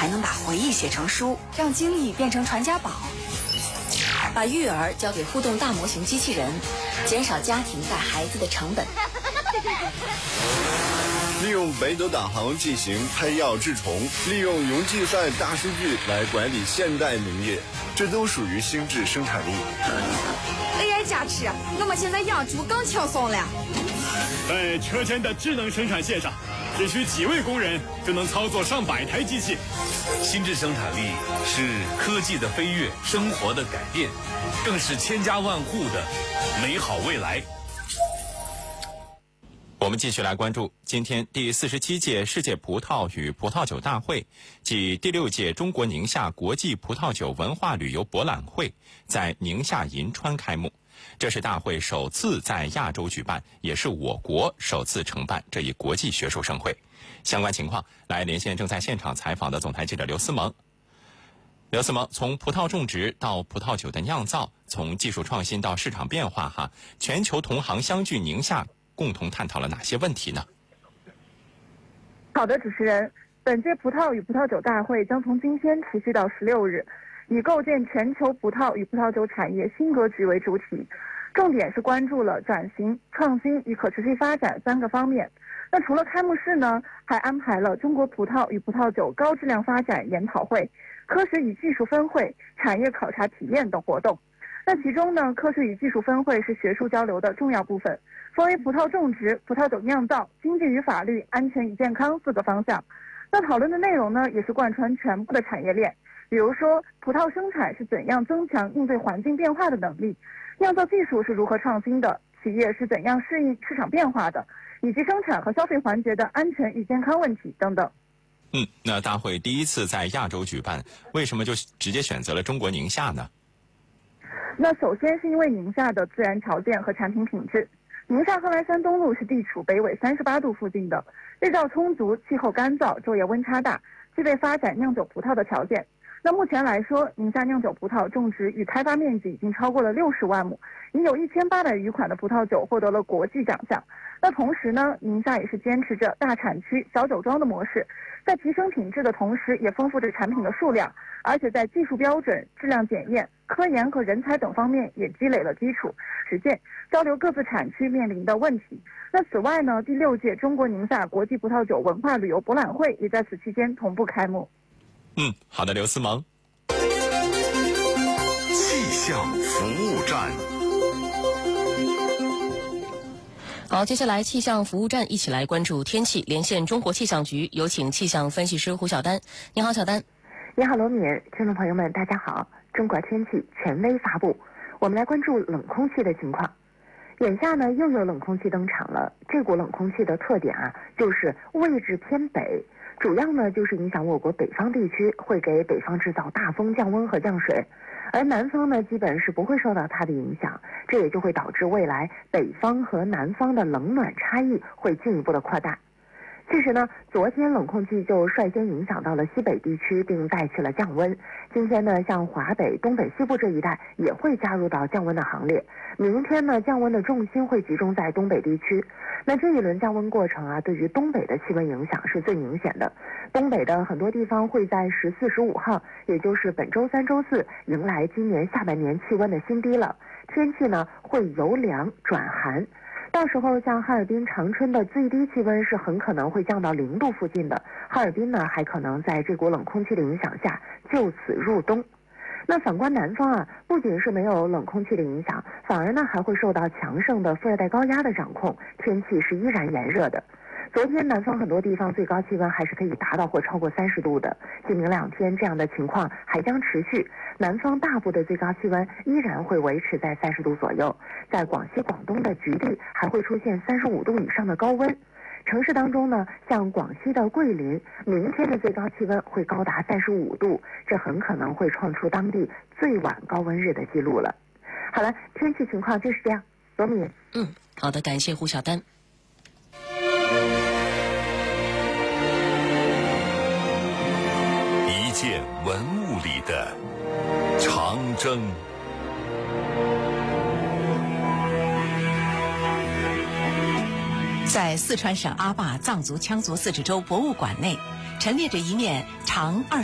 还能把回忆写成书，让经历变成传家宝。把育儿交给互动大模型机器人，减少家庭带孩子的成本。 利用北斗导航进行喷药治虫，利用云计算大数据来管理现代农业，这都属于心智生产力。 AI 加持，我们现在养猪更轻松了。 在车间的智能生产线上，只需几位工人就能操作上百台机器。 心智生产力是科技的飞跃，生活的改变，更是千家万户的美好未来。 我们继续来关注今天第47届世界葡萄与葡萄酒大会暨第6届中国宁夏国际葡萄酒文化旅游博览会在宁夏银川开幕。这是大会首次在亚洲举办，也是我国首次承办这一国际学术盛会。相关情况来连线正在现场采访的总台记者刘思萌。刘思萌，从葡萄种植到葡萄酒的酿造，从技术创新到市场变化，全球同行相聚宁夏，共同探讨了哪些问题呢？ 好的，主持人，本届葡萄与葡萄酒大会将从今天持续到16日，以构建全球葡萄与葡萄酒产业新格局为主题，重点是关注了转型、创新与可持续发展3个方面。那除了开幕式呢，还安排了中国葡萄与葡萄酒高质量发展研讨会、科学与技术分会、产业考察体验等活动。那其中呢，科学与技术分会是学术交流的重要部分，分为葡萄种植、葡萄酒酿造、经济与法律、安全与健康4个方向。那讨论的内容呢，也是贯穿全部的产业链，比如说葡萄生产是怎样增强应对环境变化的能力，酿造技术是如何创新的，企业是怎样适应市场变化的，以及生产和消费环节的安全与健康问题等等。 那大会第一次在亚洲举办，为什么就直接选择了中国宁夏呢？ 那首先是因为宁夏的自然条件和产品品质。宁夏贺兰山东路是地处北纬38度附近的，日照充足，气候干燥，昼夜温差大，具备发展酿酒葡萄的条件。那目前来说，宁夏酿酒葡萄种植与开发面积已经超过了60万亩，已有1800余款的葡萄酒获得了国际奖项。那同时呢，宁夏也是坚持着大产区小酒庄的模式，在提升品质的同时，也丰富着产品的数量，而且在技术标准、质量检验、科研和人才等方面也积累了基础，实践交流各自产区面临的问题。那此外呢，第6届中国宁夏国际葡萄酒文化旅游博览会也在此期间同步开幕。 好的，刘思萌。 气象服务站。 好，接下来气象服务站一起来关注天气，连线中国气象局，有请气象分析师胡晓丹。你好，小丹。 你好，罗敏，听众朋友们，大家好。中国天气权威发布，我们来关注冷空气的情况。眼下呢，又有冷空气登场了。这股冷空气的特点就是位置偏北，主要呢就是影响我国北方地区，会给北方制造大风、降温和降水，而南方呢基本是不会受到它的影响，这也就会导致未来北方和南方的冷暖差异会进一步的扩大。其实呢，昨天冷空气就率先影响到了西北地区，并带去了降温。今天呢，像华北、东北、西部这一带也会加入到降温的行列。明天呢，降温的重心会集中在东北地区。那这一轮降温过程对于东北的气温影响是最明显的。东北的很多地方会在14、15号，也就是本周3、周4，迎来今年下半年气温的新低了。天气呢会由凉转寒。到时候像哈尔滨、长春的最低气温是很可能会降到0度附近的，哈尔滨呢还可能在这股冷空气的影响下就此入冬。那反观南方不仅是没有冷空气的影响，反而呢还会受到强盛的副热带高压的掌控，天气是依然炎热的。昨天南方很多地方最高气温还是可以达到或超过30度的，今明2天这样的情况还将持续，南方大部的最高气温依然会维持在30度左右，在广西、广东的局地还会出现35度以上的高温。城市当中呢，像广西的桂林，明天的最高气温会高达35度，这很可能会创出当地最晚高温日的记录了。好了，天气情况就是这样。罗敏。 好的，感谢胡晓丹。 一件文物里的长征。 在四川省阿坝藏族羌族自治州博物馆内，陈列着一面长